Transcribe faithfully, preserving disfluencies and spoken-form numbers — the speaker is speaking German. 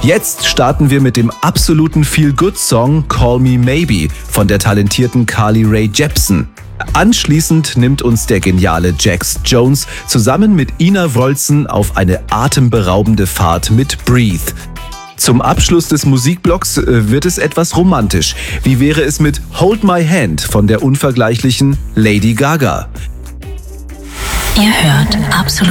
Jetzt starten wir mit dem absoluten Feel-Good-Song Call Me Maybe von der talentierten Carly Rae Jepsen. Anschließend nimmt uns der geniale Jax Jones zusammen mit Ina Wroldsen auf eine atemberaubende Fahrt mit Breathe. Zum Abschluss des Musikblocks wird es etwas romantisch. Wie wäre es mit Hold My Hand von der unvergleichlichen Lady Gaga? Ihr hört Absolut